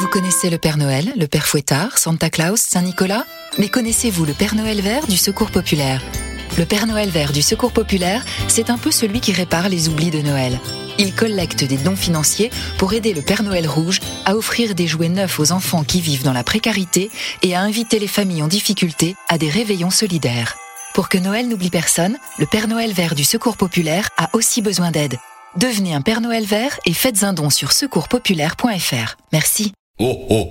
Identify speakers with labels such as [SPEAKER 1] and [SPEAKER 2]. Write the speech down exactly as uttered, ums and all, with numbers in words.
[SPEAKER 1] Vous connaissez le Père Noël, le Père Fouettard, Santa Claus, Saint-Nicolas ? Mais connaissez-vous le Père Noël vert du Secours populaire ? Le Père Noël vert du Secours populaire, c'est un peu celui qui répare les oublis de Noël. Il collecte des dons financiers pour aider le Père Noël rouge à offrir des jouets neufs aux enfants qui vivent dans la précarité et à inviter les familles en difficulté à des réveillons solidaires. Pour que Noël n'oublie personne, le Père Noël vert du Secours populaire a aussi besoin d'aide. Devenez un Père Noël vert et faites un don sur secours populaire point f r. Merci.
[SPEAKER 2] Oh, oh,